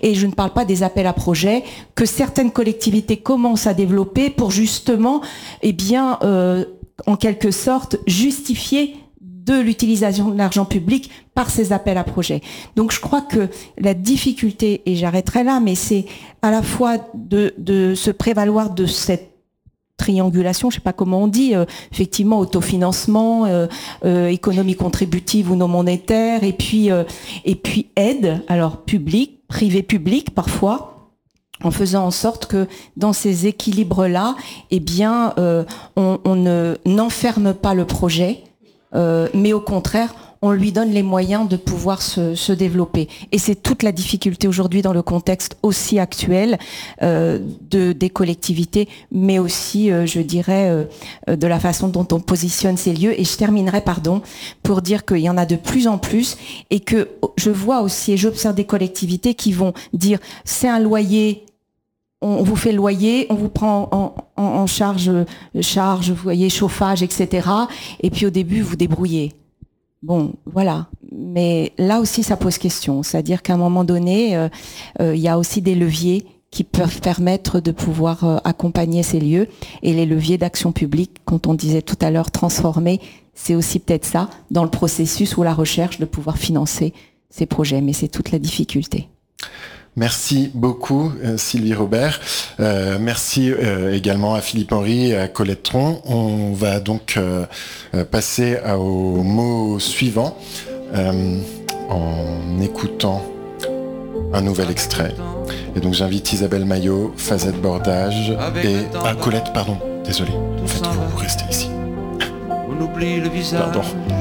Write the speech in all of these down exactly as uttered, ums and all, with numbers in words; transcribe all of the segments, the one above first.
et je ne parle pas des appels à projets, que certaines collectivités commencent à développer pour justement, eh bien, euh, en quelque sorte, justifier de l'utilisation de l'argent public par ces appels à projets. Donc je crois que la difficulté, et j'arrêterai là, mais c'est à la fois de, de se prévaloir de cette triangulation, je sais pas comment on dit, euh, effectivement autofinancement, euh, euh, économie contributive ou non monétaire, et puis euh, et puis aide, alors publique, privé public parfois, en faisant en sorte que dans ces équilibres-là, eh bien, euh, on, on ne n'enferme pas le projet, euh, mais au contraire, on lui donne les moyens de pouvoir se, se développer. Et c'est toute la difficulté aujourd'hui dans le contexte aussi actuel euh, de, des collectivités, mais aussi, euh, je dirais, euh, de la façon dont on positionne ces lieux. Et je terminerai, pardon, pour dire qu'il y en a de plus en plus et que je vois aussi, et j'observe des collectivités qui vont dire c'est un loyer, on vous fait le loyer, on vous prend en, en, en charge, charge, vous voyez, chauffage, et cetera. Et puis au début, vous débrouillez. Bon, voilà. Mais là aussi, ça pose question. C'est-à-dire qu'à un moment donné, euh, euh, il y a aussi des leviers qui peuvent permettre de pouvoir euh, accompagner ces lieux. Et les leviers d'action publique, quand on disait tout à l'heure transformer, c'est aussi peut-être ça, dans le processus ou la recherche de pouvoir financer ces projets. Mais c'est toute la difficulté. Merci beaucoup euh, Sylvie Robert. Euh, merci euh, également à Philippe Henry et à Colette Tron. On va donc euh, euh, passer à, au mot suivant euh, en écoutant un nouvel extrait. Et donc j'invite Isabelle Maillot, Fazette Bordage et... Ah, Colette, pardon, désolé. En fait, vous, vous restez ici. On oublie le visage. Pardon.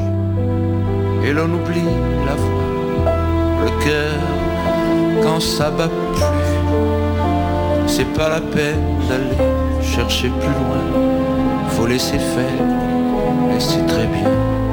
Et l'on oublie la voix, le cœur. Quand ça bat plus, c'est pas la peine d'aller chercher plus loin. Faut laisser faire, et c'est très bien.